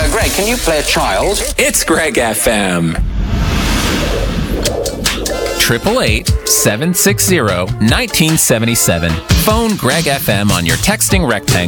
Greg, can you play a child? It's Greg FM. 888-760-1977. Phone Greg FM on your texting rectangle.